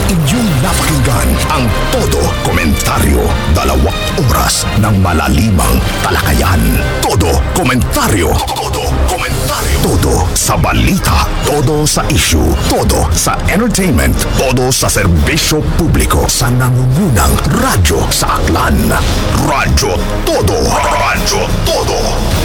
Inyong napakinggan ang Todo Komentaryo. 2 oras ng malalimang talakayan. Todo Komentaryo. Todo Komentaryo. Todo sa balita. Todo sa issue. Todo sa entertainment. Todo sa serbisyo publiko. Sa nangungunang radyo sa Aklan. Radyo Todo. Radyo Todo.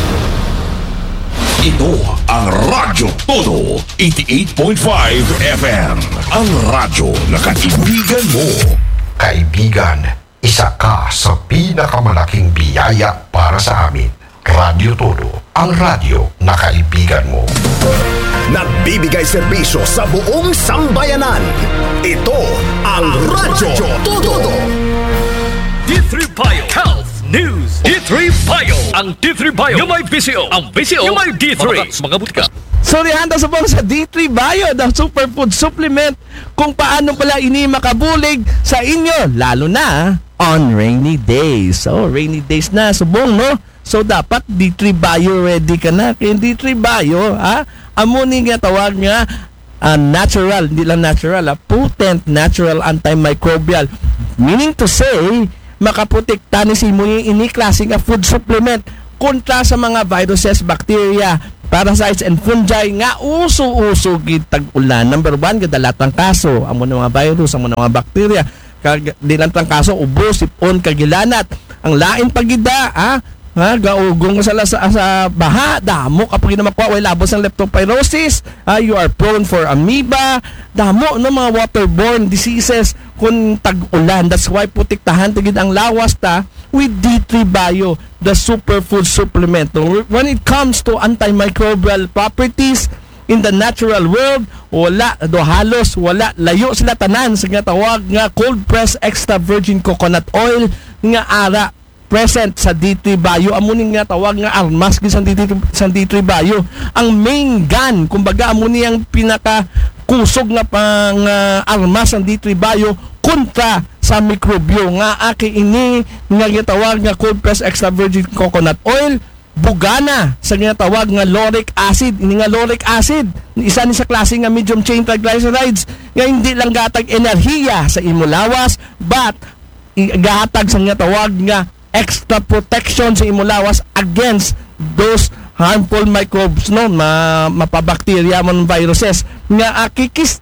Ito ang Radyo Todo, 88.5 FM. Ang radyo na kaibigan mo. Kaibigan, isa ka sa pinakamalaking biyaya para sa amin. Radyo Todo, ang radyo na kaibigan mo. Nagbibigay serbisyo sa buong sambayanan. Ito ang Radyo Todo. D3 Bio Health News. D3 Bio. Ang D3 Bio yung may VCO. Ang VCO yung may D3. Mga butika. Sorry, handa sa D3 Bio, the superfood supplement kung paano pala ini makabulig sa inyo, lalo na on rainy days. So, rainy days na, subong, no? So, dapat D3 Bio ready ka na. Kaya D3 Bio, amunin nga tawag nga, natural, hindi lang natural, potent natural antimicrobial. Meaning to say, makaprotekta ni si mo yung ini-klaseng food supplement kontra sa mga viruses, bacteria, parasites, and fungi nga uso-uso gitag ulan. Number 1, gadalatang kaso. Amo na mga virus, amo na mga bacteria. Dilatang kaso, ubo, sipon, kagilanat. Ang lain pagida, gaugong sa baha, damo kapag namakwa, way labos ng leptospirosis, you are prone for amoeba, damo no mga waterborne diseases kung tag-ulan. That's why putiktahan tigid ang lawas ta with D3 Bio, the superfood supplement. When it comes to antimicrobial properties in the natural world, halos wala, layo sila tanan sa nga tawag nga cold pressed extra virgin coconut oil nga ara present sa D3 Bio. Amunin nga tawag nga armas sa D3 Bio. Ang main gun, kumbaga amunin ang pinaka kusog nga pang armas ng D3 Bio kontra sa mikrobyo nga aki ini nga gitawag nga cold pressed extra virgin coconut oil, bugana sa ginatawag nga lauric acid. Ini nga lauric acid, isa ni sa klase nga medium chain triglycerides nga hindi lang gatag enerhiya sa imulawas, but gahatag sa ginatawag nga extra protection sa imulawas against those harmful microbes, no, mapabakterya mo ng viruses nga akikis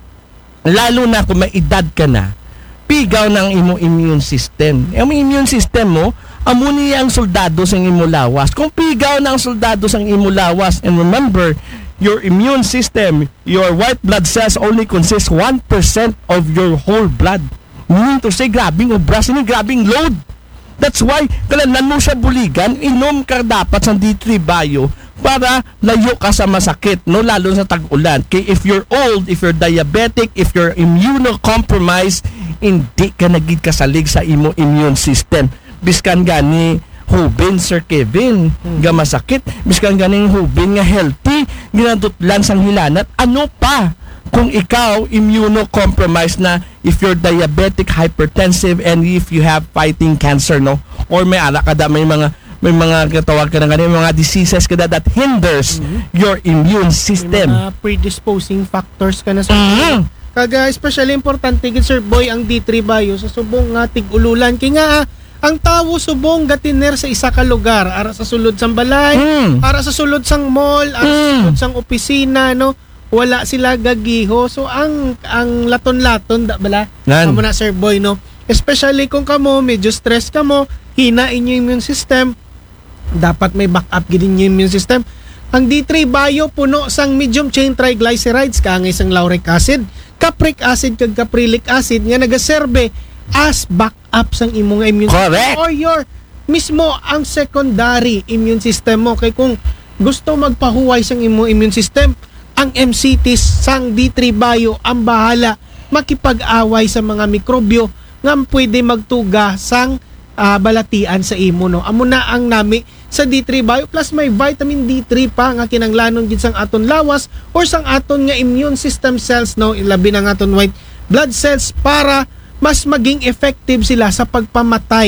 lalo na kung may edad ka na, pigaw ng imo immune system. Ang immune system mo, amuni ang soldado sa imulawas. Kung pigaw ng soldado sa imulawas, and remember, your immune system, your white blood cells only consist 1% of your whole blood. Meaning to say, grabing obras, grabing load. That's why, kailangan mo siya buligan, inom ka dapat sa D3 Bio para layo ka sa masakit, no? Lalo sa tag-ulan. Kaya if you're old, if you're diabetic, if you're immunocompromised, hindi ka nagid kasalig sa imo immune system. Biskan gani hubin, Sir Kevin, nga masakit. Biskan gani hubin nga healthy, ginadutlan sang hilanat. Ano pa? Kung ikaw immunocompromised na, if you're diabetic, hypertensive, and if you have fighting cancer, no? Or may ala ka da, may mga katawag ka na ganun, mga diseases ka that hinders your immune system. May mga predisposing factors ka na sa kaga especially importante gid Sir Boy ang D3 Bio sa subong nga tig-ululan kay nga ang tawo subong gatiner sa isa ka lugar, ara sa sulod sang balay, ara sa sulod sang mall, ara sa sulod sang opisina, no? Wala sila gagiho. So ang laton-laton da bala amo na Sir Boy, no? Especially kung kamo medyo stress kamo, hina inyo immune system, dapat may backup gid inyo immune system. Ang D3 Bio puno sang medium chain triglycerides kaangay sang lauric acid, capric acid kag caprylic acid nga nagaserbe as backup sang imong immune system or your mismo ang secondary immune system mo. Kay kung gusto magpahuway sang imong immune system, ang MCTs sang D3 Bio ang bahala makipag-away sa mga mikrobyo nga pwede magtuga sang balatian sa imo, no? Amo na ang nami sa D3 Bio, plus may vitamin D3 pa nga kinanglanon gid sang aton lawas or sang aton nga immune system cells, no? Ilabi na nga aton white blood cells para mas maging effective sila sa pagpamatay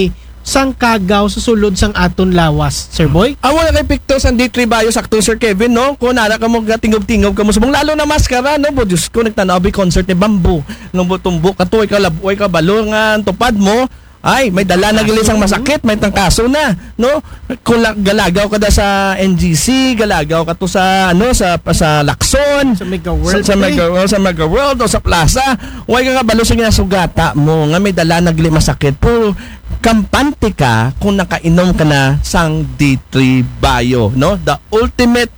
sang kagaw sa sulod sang aton lawas, Sir Boy. Amo na kay pictures ang D3 Bio sakto Sir Kevin, no? Kung nara ka mo tingog-tingog ka mo subong lalo na maskara, no? Bo Diyos ko nagtanaw bi concert ni Bamboo. Nung tumbok ka tuway ka labuay ka balungan tupad mo. Ay, may dala na gilis ang masakit, may tangkaso na, no? Kung galagaw ka da sa NGC, galagaw ka to sa sa Lacson, Sa Mega World. sa Mega World o sa Plaza, way ka balo sa ginasugata mo nga may dala na gili masakit. Pero kampante ka kung nakainom ka na sang D3 Bio, no? The ultimate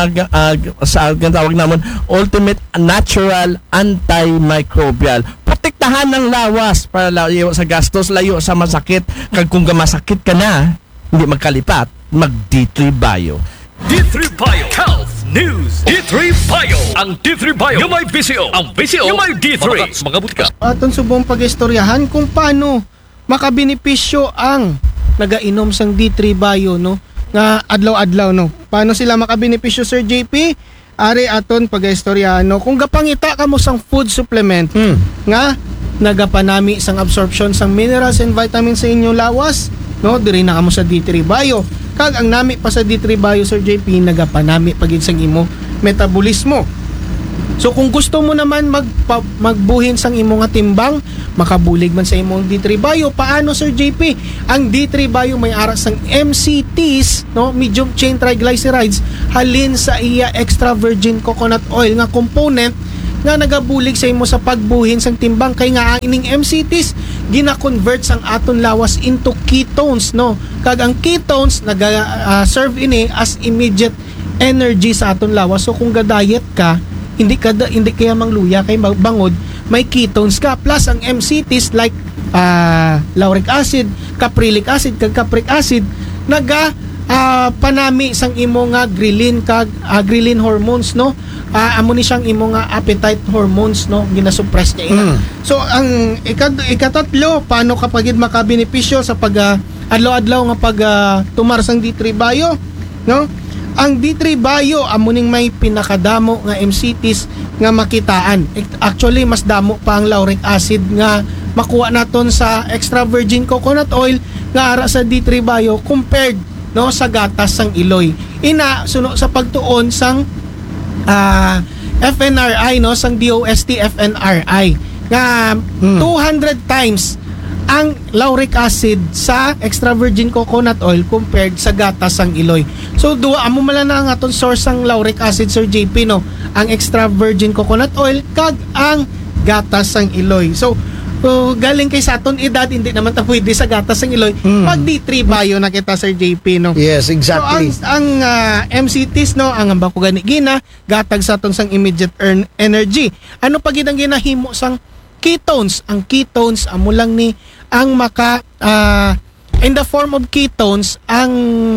sa tawag namon ultimate natural antimicrobial. Protektahan ng lawas para layo sa gastos, layo sa masakit. Kag kung masakit ka na, hindi magkalipat, mag D3 Bio. D3 Bio Health News. D3 Bio. Ang D3 Bio yung may VCO. Ang VCO yung may D3. Mga butika. Aton subong pag-istoryahan kung paano makabenepisyo ang nagainom sang D3 Bio, no? Nga adlaw-adlaw, no? Paano sila makabenepisyo, Sir JP? Ari aton pag-istoryahan, no? Kung gapangita ka mo sang food supplement nga nagapanami sang absorption sang minerals and vitamins sa inyong lawas, no? Diri na kamo sa D3 Bio. Kag ang nami pa sa D3 Bio, Sir JP, nagapanami pagid sang imo metabolismo. So kung gusto mo naman magbuhin sang imo nga timbang, makabulig man sa imong D3 Bio, paano, Sir JP? Ang D3 Bio may ara sang MCTs, no, medium chain triglycerides, halin sa iya extra virgin coconut oil nga component nga nagabulig sa imo sa pagbuhin sang timbang. Kay nga ang ining MCTs gina-convert sang aton lawas into ketones, no? Kag ang ketones serve ini as immediate energy sa aton lawas. So kung ga-diet ka, hindi kaya mangluya kay bangod, may ketones ka plus ang MCTs like lauric acid, caprylic acid, kag capric acid panami sang imo nga ghrelin kag ghrelin hormones, no? Amo ni siyang imo nga appetite hormones, no? Ginasuppress niya ina. So ang ikatatlo, paano kapag makabenepisyo sa pag adlaw-adlaw nga pag tumar sang D3 Bio, no? Ang D3 Bio amo ning may pinakadamo nga MCTs nga makitaan. Actually mas damo pa ang lauric acid nga makuha naton sa extra virgin coconut oil nga ara sa D3 Bio compared, no, sa gatas sang iloy. Ina suno sa pagtuon sang FNRI, no, sang DOST FNRI nga 200 times ang lauric acid sa extra virgin coconut oil compared sa gatas sang iloy. So duwa amo mala na ang aton source sang lauric acid, Sir JP, no, ang extra virgin coconut oil kag ang gatas sang iloy. So galing kay sa aton edad, hindi naman ta pwede sa gatas sang iloy. Pag D3 Bio na kita, Sir JP, no. Yes, exactly. So ang MCTs, no, ang ambako gani gina gatag sa aton sang immediate energy. Ano pag ang ginahimo sang ketones? Ang ketones amo lang ni ang maka in the form of ketones, ang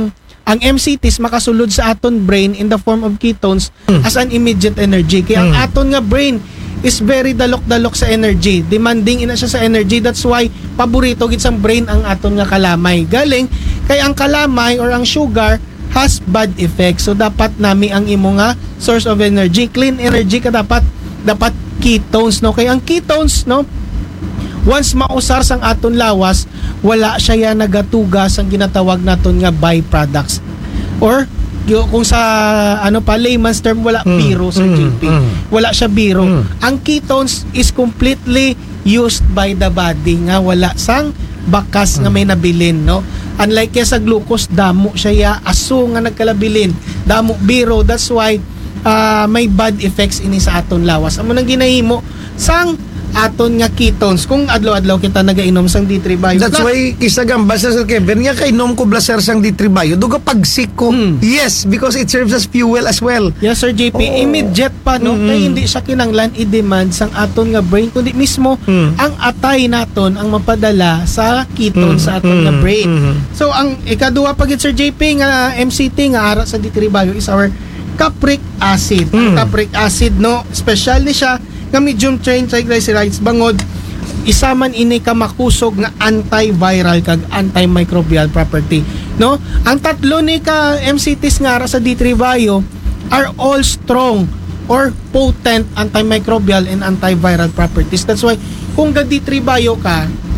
MCTs makasulod sa aton brain in the form of ketones as an immediate energy. Kaya ang aton nga brain is very dalok-dalok sa energy. Demanding ina siya sa energy. That's why paborito gid sang brain ang aton nga kalamay. Galing kay ang kalamay or ang sugar has bad effects. So dapat nami ang imo nga source of energy, clean energy ka dapat ketones, no. Kay ang ketones, no, once mausar sang aton lawas, wala siya nagatugas ang ginatawag naton nga byproducts. Or kung sa layman's term, wala biro, Sir JP. Wala siya biro. Ang ketones is completely used by the body nga wala sang bakas nga may nabilin, no. Unlike sa glucose, damo siya aso nga nagkalabilin, damo biro. That's why may bad effects ini sa aton lawas. Amo nang ginahimo sang aton nga ketones kung adlaw-adlaw kita nagainom sang D3 Bio. That's why kisagamba sa Sir Kevin nga kainom ko blaser sang D3 Bio duga pagsik ko. Yes, because it serves as fuel as well. Yes, Sir JP, immediate pa, no. Kaya hindi siya kinanglan i-demand sang aton nga brain kundi mismo ang atay naton ang mapadala sa ketones sa aton nga brain. So ang ikaduha pagit, Sir JP, nga MCT nga ara sa D3 Bio is our capric acid. Ang capric acid, no, special ni siya nga medium chain triglycerides bangod isa man ini ka makusog nga antiviral kag antimicrobial property, no. Ang tatlo ni ka MCTs nga ara sa D3 Bio are all strong or potent antimicrobial and antiviral properties. That's why kung ga D3 Bio ka, no,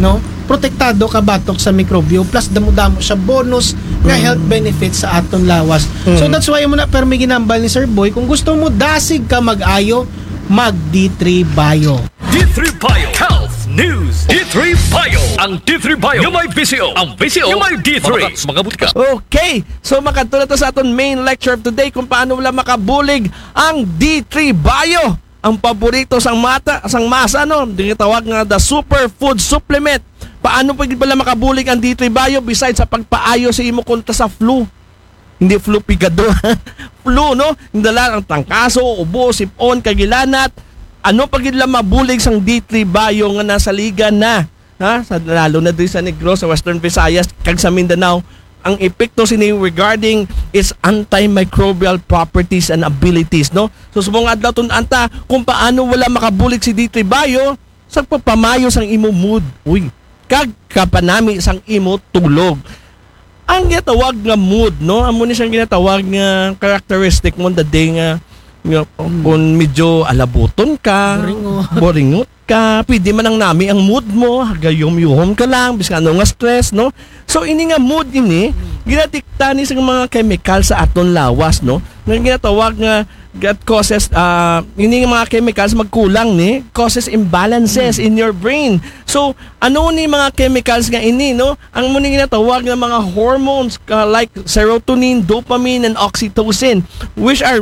protektado ka batok sa mikrobyo plus damo-damo siya bonus nga health benefits sa aton lawas. So that's why mo na permi ginambal ni Sir Boy, kung gusto mo dasig ka mag-ayo, mag D3 Bio. D3 Bio Health News. D3 Bio. Ang D3 Bio yung may VCO. Ang VCO yung may D3. Mga butika. Okay, so makatulad to sa aton main lecture of today kung paano wala makabulig ang D3 Bio. Ang paborito sang masa, no? Tinatawag nga the superfood supplement. Paano pa pala makabulig ang D3 Bio besides sa pagpaayo sa imo kontra sa flu? Hindi flu pigado. Flu, no? Hindala ang tangkaso, ubo, sipon, kagilanat. Ano pag ila mabulig sang D3 Bio nga nasa liga na? Ha? Lalo na din sa Negros, sa Western Visayas, kag sa Mindanao. Ang epekto sini regarding is antimicrobial properties and abilities, no? So subong adlaw tun anta kung paano wala makabulig si D3 Bio sa pagpamayo sang imo mood. Uy, kag kapanami sang imo tulog. Ang ginatawag nga mood, no? Amo ni siyang ginatawag nga characteristic mo the day nga kung medyo alabuton ka, boringot ka, pwede man ang nami ang mood mo, gayom-yuhom ka lang, bis ano nga stress, no? So ini nga mood ini, ginatikta ni sa mga chemical sa aton lawas, no? Nga ginatawag nga that causes ini nga mga chemicals magkulang ni causes imbalances in your brain. So ano ni mga chemicals nga ini, no? Ang muna ginatawag nga mga hormones like serotonin, dopamine and oxytocin, which are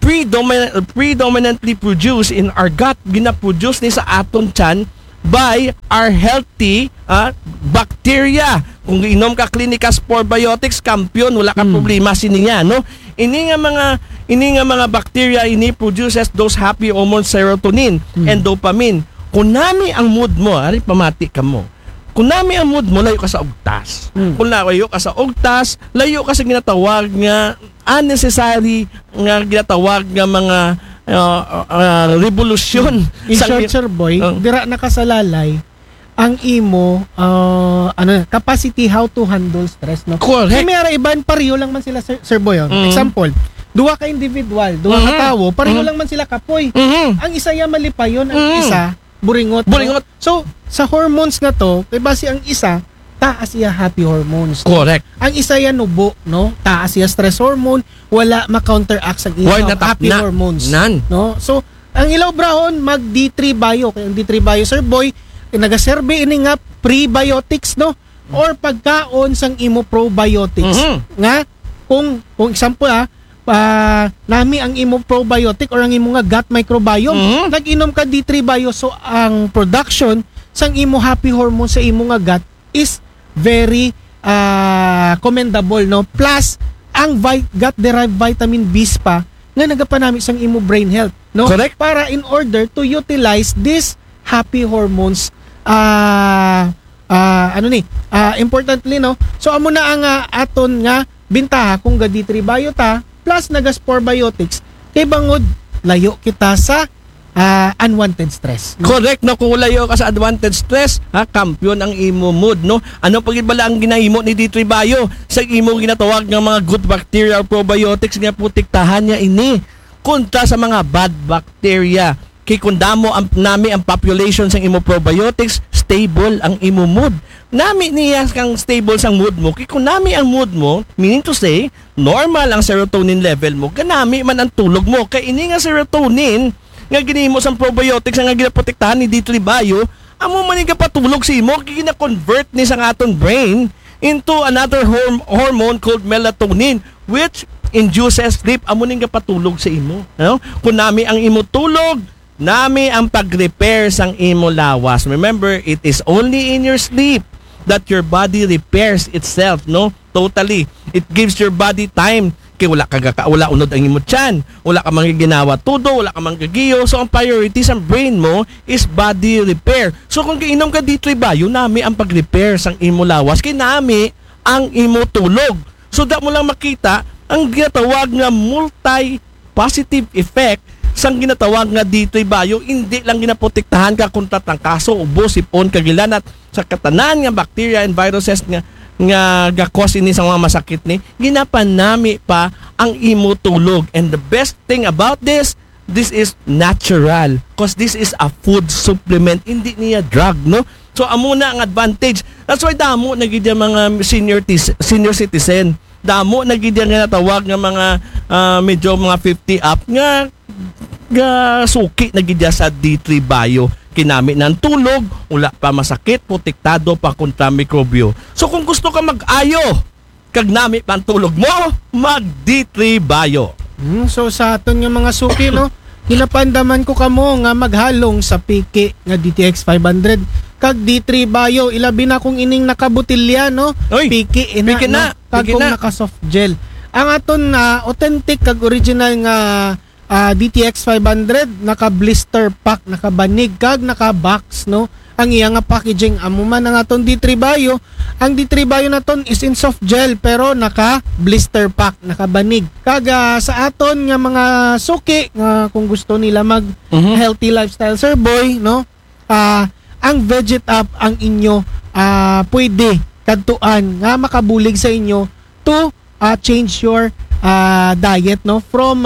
predominantly produced in our gut, ginaproduce ni sa aton tiyan by our healthy bacteria. Kung inom ka Clinicas Probiotics, kampiyon, wala ka problema siniya, no? Ini nga mga bacteria ini produces those happy hormones serotonin and dopamine. Kung nami ang mood mo, ari pamati ka mo. Kung nami ang mood mo, layo ka sa ugtas. Kung layo ka sa ugtas, layo ka sa ginatawag nga unnecessary nga ginatawag nga mga revolusyon. In short, Sir Boy, dira nakasalalay ang imo capacity how to handle stress, no? Correct. May iban pareho lang man sila, Sir Boy. Example, duwa ka individual, duwa ka tawo, pareho lang man sila kapoy. Ang isa ya malipayon, ang isa buringot. Buringot. So, sa hormones na to, kay base ang isa taas iya happy hormones. Correct. Ang isa ya nubo, no? Taas iya stress hormone, wala ma-counteract sa iya happy hormones. No? So, ang ilaw brahon mag D3 Bio. Kaya ang D3 Bio, Sir Boy, nagasurvey ini nga prebiotics, no? Or pagkaon sang imo probiotics. Nga kung example nami ang imo probiotic or ang imo nga gut microbiome, nag-inom ka D3 Bio, so ang production sang imo happy hormone sa imo nga gut is very commendable, no? Plus ang gut derived vitamin B pa nga nagapanami sang imo brain health, no? Correct. Para in order to utilize this happy hormones importantly, no? So amo na ang aton nga bintaha kung ga D3 Bio ta plus nagas probiotics kay bangod layo kita sa unwanted stress, no? Correct, no? Kung layo ka sa unwanted stress, kampiyon ang imo mood, no? Ano pagid bala ang ginahimo ni D3 Bio sa imo ginatawag nga mga good bacteria probiotics nga protektahan niya ini kontra sa mga bad bacteria. Kay kung damo nami ang population sang imo probiotics, stable ang imo mood. Nami niya kang stable sang mood mo. Kay kung nami ang mood mo, meaning to say, normal ang serotonin level mo, ganami man ang tulog mo. Kay ini nga serotonin nga ginimo sang probiotics nga ginaprotektahan ni D3 Bio, amo man nga patulog si imo, kay gina-convert ni sang aton brain into another hormone called melatonin, which induces sleep. Amo ning patulog sa imo, no? Kung nami ang imo tulog, nami ang pag-repair sang imo lawas. Remember, it is only in your sleep that your body repairs itself, no? Totally. It gives your body time. Kaya wala unod ang imo tiyan, wala ka manggiginawa tudo, wala ka manggigiyo. So ang priority sa brain mo is body repair. So kung kainom ka D3 Bio, nami ang pag-repair sang imo lawas, kay nami ang imo tulog. So da mo lang makita ang ginatawag nga multi-positive effect sang ginatawag nga D3 Bio. Hindi lang ginaprotektahan ka kontra tangkaso, ubo, sipon, kagilanat sa katanan nga bacteria and viruses nga gakos ini sa mga masakit ni, ginapanami pa ang imo tulog. And the best thing about this is natural, because this is a food supplement, hindi niya drug, no? So amo na ang advantage. That's why damo na gid yung mga senior citizen. Damo na gid yung natawag nga mga medyo mga 50 up nga suki na gid sa D3 Bio. Kinami ng tulog, wala pa masakit, protektado pa kontra mikrobyo. So kung gusto ka mag-ayo, kag nami pa ang tulog mo, mag D3 Bio. So sa aton nga mga suki, no, ginapandaman ko kamo nga maghalong sa piki nga DTX 500 kag D3 Bio, ilabi na kung ining nakabutilya, no. Oy, piki piki na, na, kag piki kung na. naka soft gel. Ang aton na authentic kag original nga DTX 500 naka blister pack, naka banig kag naka box, no. Ang iya nga packaging amo man ang aton D3 Bio. Ang D3 Bio naton is in soft gel pero naka blister pack, naka banig. Kag sa aton nga mga suki nga kung gusto nila mag healthy lifestyle, Sir Boy, no. Ang Veget Up ang inyo pwede kadtuan nga makabulig sa inyo to change your diet, no, from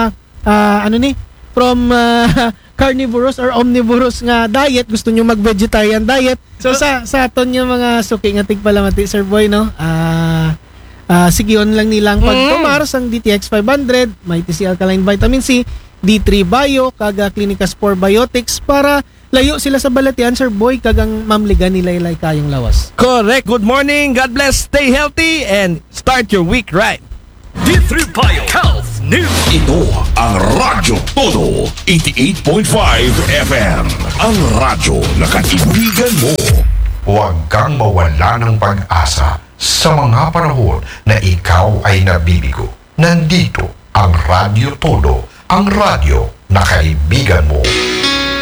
from carnivorous or omnivorous nga diet, gusto nyo mag-vegetarian diet. So sa aton yung mga suki nga tigpalamati, Sir Boy, no, sigion lang nilang pagtumar sang DTX 500, may TC Alkaline Vitamin C, D3 Bio, kaga Clinica Spore Biotics para layo sila sa balatian, Sir Boy, kagang mamligan nila ilay kayong lawas. Correct. Good morning. God bless. Stay healthy and start your week right. D3 Bio Health News. Ito ang Radyo Todo 88.5 FM. Ang radyo na kaibigan mo. Huwag kang mawala ng pag-asa sa mga panahon na ikaw ay nabibigo. Nandito ang Radyo Todo, ang radyo na kaibigan mo.